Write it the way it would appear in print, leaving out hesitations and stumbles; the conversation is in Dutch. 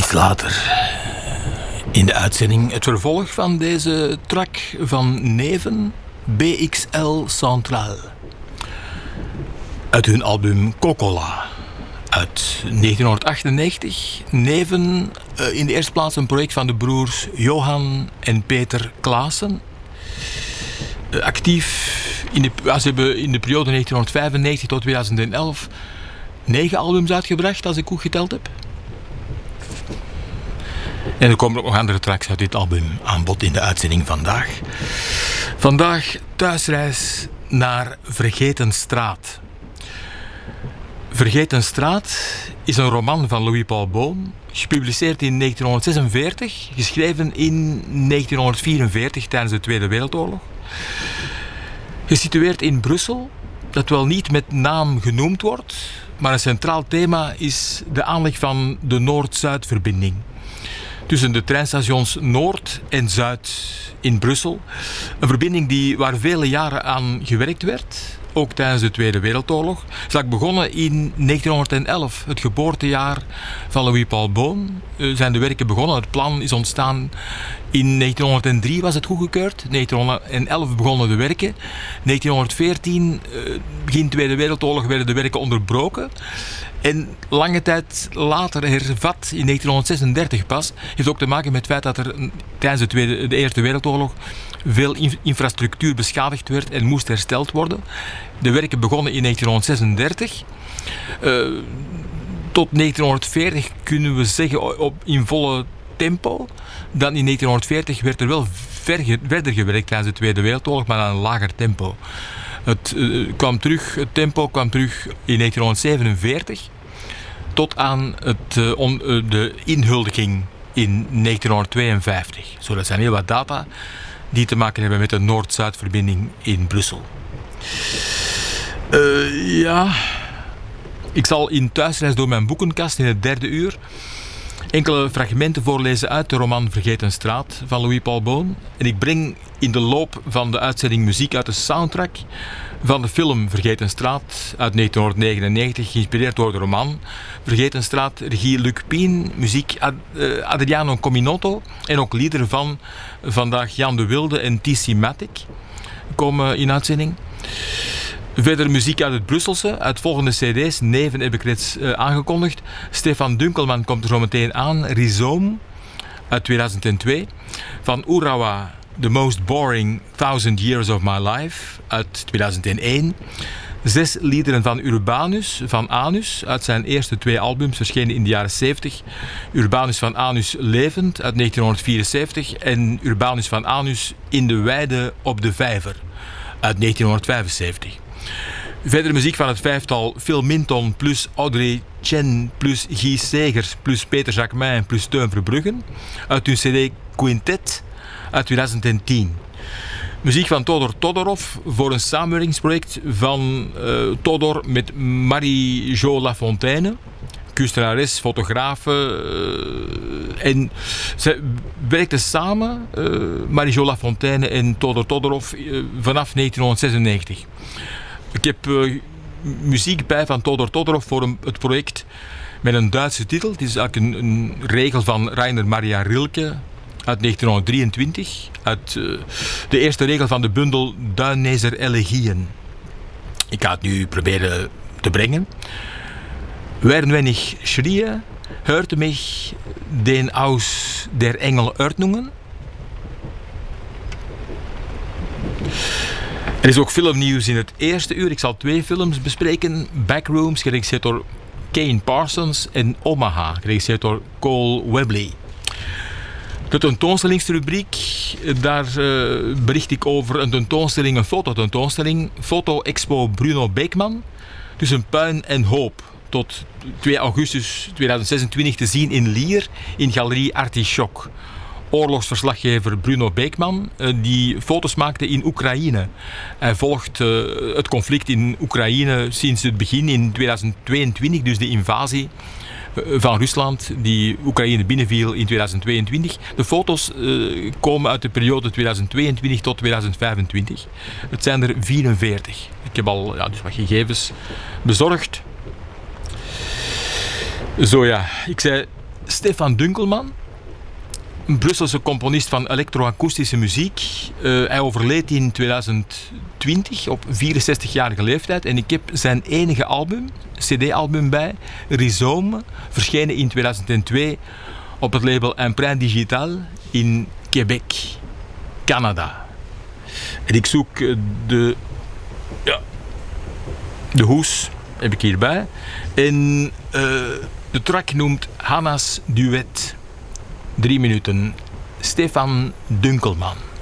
Iets later in de uitzending het vervolg van deze track van Neven, BXL Central. Uit hun album Cocola uit 1998. Neven, in de eerste plaats een project van de broers Johan en Peter Klaassen. Actief, ze hebben in de periode 1995 tot 2011 9 albums uitgebracht, als ik goed geteld heb. En er komen ook nog andere tracks uit dit album aan bod in de uitzending vandaag. Vandaag thuisreis naar Vergeten Straat. Vergeten Straat is een roman van Louis Paul Boon, gepubliceerd in 1946, geschreven in 1944 tijdens de Tweede Wereldoorlog. Gesitueerd in Brussel, dat wel niet met naam genoemd wordt, maar een centraal thema is de aanleg van de Noord-Zuid-verbinding tussen de treinstations Noord en Zuid in Brussel. Een verbinding waar vele jaren aan gewerkt werd, ook tijdens de Tweede Wereldoorlog. Ze is begonnen in 1911, het geboortejaar van Louis Paul Boon. Zijn de werken begonnen. Het plan is ontstaan in 1903, was het goedgekeurd. 1911 begonnen de werken. 1914, begin Tweede Wereldoorlog, werden de werken onderbroken. En lange tijd later hervat, in 1936 pas, heeft ook te maken met het feit dat er tijdens de Eerste Wereldoorlog veel infrastructuur beschadigd werd en moest hersteld worden. De werken begonnen in 1936. Tot 1940 kunnen we zeggen in volle tempo. Dan in 1940 werd er wel verder gewerkt tijdens de Tweede Wereldoorlog, maar aan een lager tempo. Het tempo kwam terug in 1947 tot aan de inhuldiging in 1952. Zo, dat zijn heel wat data die te maken hebben met de Noord-Zuid-verbinding in Brussel. Ik zal in thuisreis door mijn boekenkast in het derde uur enkele fragmenten voorlezen uit de roman Vergeten Straat van Louis Paul Boon. En ik breng in de loop van de uitzending muziek uit de soundtrack van de film Vergeten Straat uit 1999, geïnspireerd door de roman Vergeten Straat, regie Luc Pien, muziek Adriano Cominotto en ook liederen van vandaag Jan de Wilde en T.C. Matic komen in uitzending. Verder muziek uit het Brusselse, uit volgende cd's. Neven heb ik reeds aangekondigd. Stefan Dunkelman komt er zo meteen aan. Rhizoom uit 2002. Van Urawa, The Most Boring 1000 Years of My Life uit 2001. 6 liederen van Urbanus van Anus uit zijn eerste 2 albums, verschenen in de jaren 70. Urbanus van Anus Levend uit 1974 en Urbanus van Anus In de Weide op de Vijver uit 1975. Verder muziek van het vijftal Phil Minton plus Audrey Chen plus Guy Segers plus Peter Jacquemin plus Teun Verbruggen uit hun cd Quintet uit 2010. Muziek van Todor Todorov voor een samenwerkingsproject van Todor met Marie-Jo Lafontaine, kunstenares, fotografe. En ze werkten samen, Marie-Jo Lafontaine en Todor Todorov, vanaf 1996. Ik heb muziek bij van Todor Todorov voor het project met een Duitse titel. Het is eigenlijk een regel van Rainer Maria Rilke uit 1923. Uit de eerste regel van de bundel Duinezer Elegieën. Ik ga het nu proberen te brengen. Werden wenn ich schrie, hörte mich den aus der Engel Ordnungen. Er is ook filmnieuws in het eerste uur. Ik zal 2 films bespreken. Backrooms, geregisseerd door Kane Parsons, en Omaha, geregisseerd door Cole Webley. De tentoonstellingsrubriek, daar bericht ik over een fototentoonstelling, Foto Expo Bruno Beekman, tussen puin en hoop, tot 2 augustus 2026 te zien in Lier, in Galerie Artichok. Oorlogsverslaggever Bruno Beekman, die foto's maakte in Oekraïne. Hij volgt het conflict in Oekraïne sinds het begin in 2022, dus de invasie van Rusland die Oekraïne binnenviel in 2022. De foto's komen uit de periode 2022 tot 2025. Het zijn er 44. Ik heb al dus wat gegevens bezorgd. Zo ja, ik zei Stefan Dunkelman, een Brusselse componist van elektroakoestische muziek. Hij overleed in 2020 op 64-jarige leeftijd. En ik heb zijn enige album, cd-album bij, Rhizome, verschenen in 2002 op het label Empreinte Digital in Quebec, Canada. En ik zoek de hoes, heb ik hierbij. En de track noemt Hanna's Duet. 3 minuten. Stefan Dunkelman.